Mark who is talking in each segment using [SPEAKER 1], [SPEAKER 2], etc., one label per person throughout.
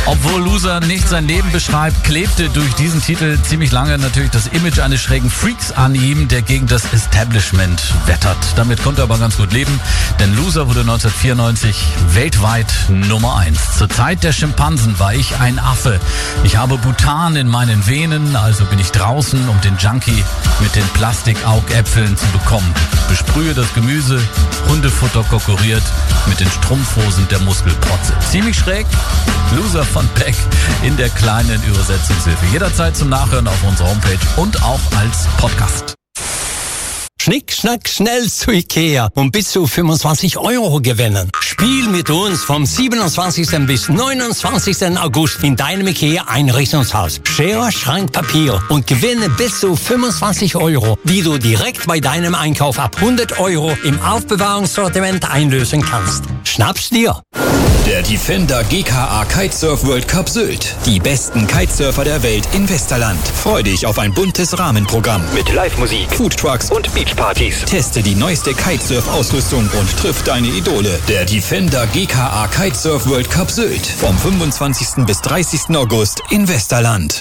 [SPEAKER 1] Obwohl Loser nicht sein Leben beschreibt, klebte durch diesen Titel ziemlich lange natürlich das Image eines schrägen Freaks an ihm, der gegen das Establishment wettert. Damit konnte er aber ganz gut leben, denn Loser wurde 1994 weltweit Nummer 1. Zur Zeit der Schimpansen war ich ein Affe. Ich habe Butan in meinen Venen, also bin ich draußen, um den Junkie mit den Plastikaugäpfeln zu bekommen. Besprühe das Gemüse, Hundefutter konkurriert mit den Strumpfhosen der Muskelprotze. Ziemlich schräg, Loser von Beck in der kleinen Übersetzungshilfe. Jederzeit zum Nachhören auf unserer Homepage und auch als Podcast.
[SPEAKER 2] Schnick, schnack, schnell zu Ikea und bis zu 25 € gewinnen. Spiel mit uns vom 27. bis 29. August in deinem Ikea-Einrichtungshaus. Schere, Schrank, Papier und gewinne bis zu 25 €, die du direkt bei deinem Einkauf ab 100 € im Aufbewahrungssortiment einlösen kannst. Schnapp's dir!
[SPEAKER 3] Der Defender GKA Kitesurf World Cup Sylt. Die besten Kitesurfer der Welt in Westerland. Freu dich auf ein buntes Rahmenprogramm mit Live-Musik, Foodtrucks und Beachpartys. Teste die neueste Kitesurf-Ausrüstung und triff deine Idole. Der Defender GKA Kitesurf World Cup Sylt. Vom 25. bis 30. August in Westerland.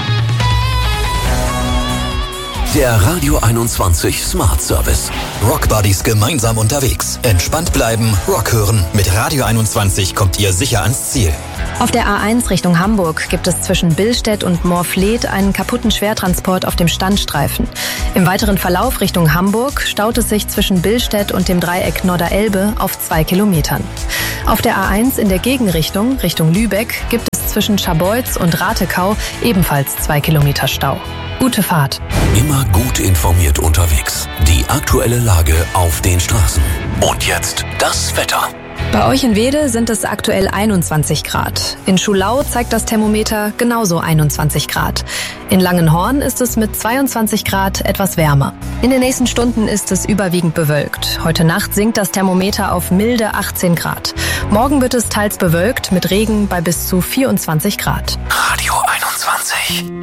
[SPEAKER 4] Der Radio 21 Smart Service.
[SPEAKER 3] Rockbuddies gemeinsam unterwegs. Entspannt bleiben, Rock hören. Mit Radio 21 kommt ihr sicher ans Ziel.
[SPEAKER 5] Auf der A1 Richtung Hamburg gibt es zwischen Billstedt und Moorfleet einen kaputten Schwertransport auf dem Standstreifen. Im weiteren Verlauf Richtung Hamburg staut es sich zwischen Billstedt und dem Dreieck Norderelbe auf 2 Kilometern. Auf der A1 in der Gegenrichtung, Richtung Lübeck, gibt es zwischen Scharbeutz und Ratekau ebenfalls 2 Kilometer Stau. Gute Fahrt.
[SPEAKER 4] Immer gut informiert unterwegs. Die aktuelle Lage auf den Straßen. Und jetzt das Wetter.
[SPEAKER 5] Bei euch in Weede sind es aktuell 21 Grad. In Schulau zeigt das Thermometer genauso 21 Grad. In Langenhorn ist es mit 22 Grad etwas wärmer. In den nächsten Stunden ist es überwiegend bewölkt. Heute Nacht sinkt das Thermometer auf milde 18 Grad. Morgen wird es teils bewölkt mit Regen bei bis zu 24 Grad.
[SPEAKER 4] Radio 21.